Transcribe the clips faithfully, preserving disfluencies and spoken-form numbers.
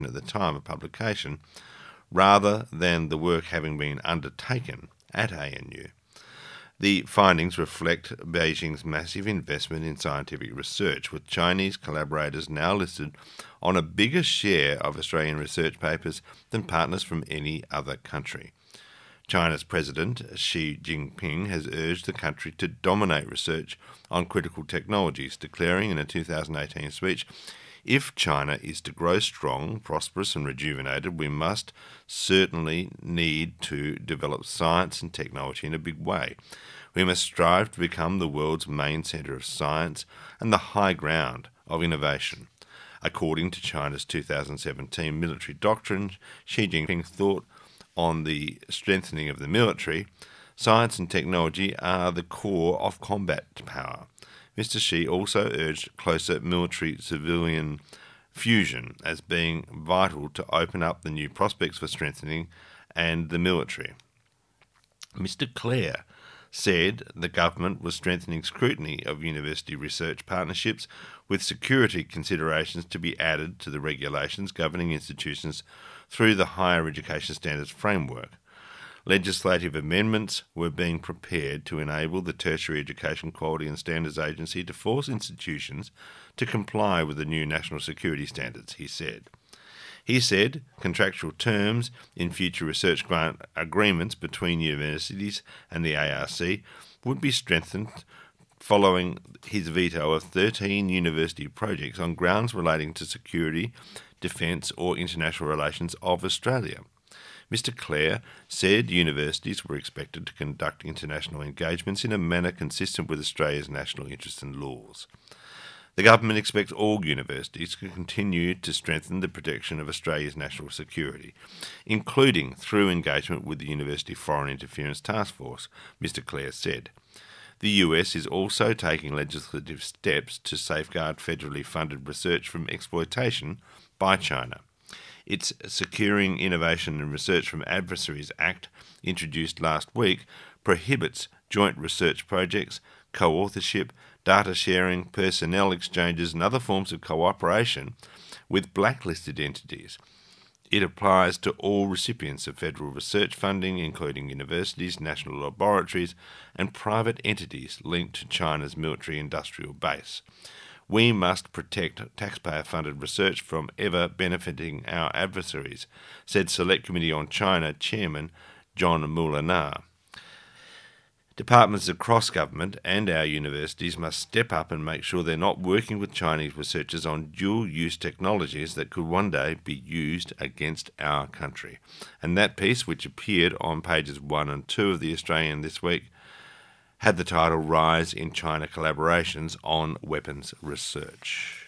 at the time of publication, rather than the work having been undertaken at A N U. The findings reflect Beijing's massive investment in scientific research, with Chinese collaborators now listed on a bigger share of Australian research papers than partners from any other country. China's President Xi Jinping has urged the country to dominate research on critical technologies, declaring in a two thousand eighteen speech, "If China is to grow strong, prosperous and rejuvenated, we must certainly need to develop science and technology in a big way. We must strive to become the world's main centre of science and the high ground of innovation." According to China's two thousand seventeen military doctrine, Xi Jinping thought on the strengthening of the military, science and technology are the core of combat power. Mister Xi also urged closer military-civilian fusion as being vital to open up the new prospects for strengthening and the military. Mister Clare said the government was strengthening scrutiny of university research partnerships, with security considerations to be added to the regulations governing institutions through the Higher Education Standards Framework. Legislative amendments were being prepared to enable the Tertiary Education Quality and Standards Agency to force institutions to comply with the new national security standards, he said. He said contractual terms in future research grant agreements between universities and the A R C would be strengthened following his veto of thirteen university projects on grounds relating to security, defence or international relations of Australia. Mister Clare said universities were expected to conduct international engagements in a manner consistent with Australia's national interests and laws. The government expects all universities to continue to strengthen the protection of Australia's national security, including through engagement with the University Foreign Interference Task Force, Mister Clare said. The U S is also taking legislative steps to safeguard federally funded research from exploitation by China. Its Securing Innovation and Research from Adversaries Act, introduced last week, prohibits joint research projects, co-authorship, data sharing, personnel exchanges and other forms of cooperation with blacklisted entities. It applies to all recipients of federal research funding, including universities, national laboratories and private entities linked to China's military-industrial base. We must protect taxpayer-funded research from ever benefiting our adversaries, said Select Committee on China Chairman John Moulinar. Departments across government and our universities must step up and make sure they're not working with Chinese researchers on dual-use technologies that could one day be used against our country. And that piece, which appeared on pages one and two of The Australian this week, had the title Rise in China Collaborations on Weapons Research.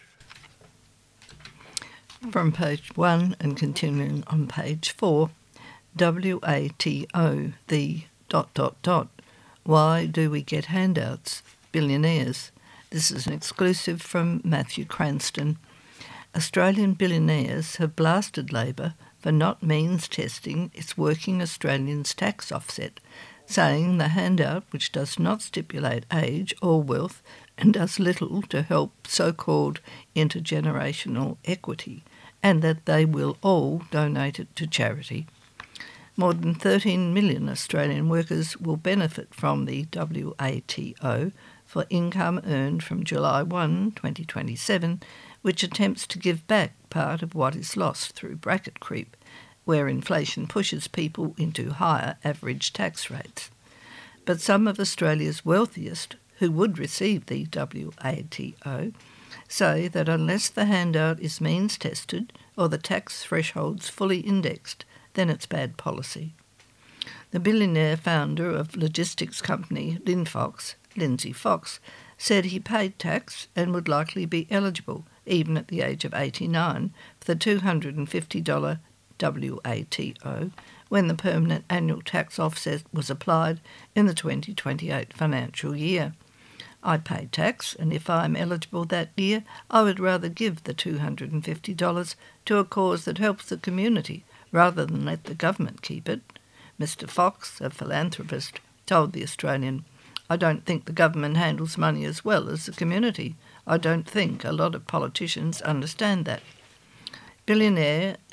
From page one and continuing on page four, W A T O, the dot dot dot. Why do we get handouts? Billionaires. This is an exclusive from Matthew Cranston. Australian billionaires have blasted Labor for not means testing its working Australians' tax offset, saying the handout, which does not stipulate age or wealth and does little to help so-called intergenerational equity, and that they will all donate it to charity. More than thirteen million Australian workers will benefit from the W A T O for income earned from July first, twenty twenty-seven, which attempts to give back part of what is lost through bracket creep, where inflation pushes people into higher average tax rates. But some of Australia's wealthiest, who would receive the W A T O, say that unless the handout is means tested or the tax thresholds fully indexed, then it's bad policy. The billionaire founder of logistics company Linfox, Lindsay Fox, said he paid tax and would likely be eligible, even at the age of eighty-nine, for the two hundred fifty dollars W A T O when the permanent annual tax offset was applied in the twenty twenty-eight financial year. I pay tax, and if I am eligible that year, I would rather give the two hundred fifty dollars to a cause that helps the community, rather than let the government keep it. Mister Fox, a philanthropist, told The Australian, "I don't think the government handles money as well as the community. I don't think a lot of politicians understand that." Billionaire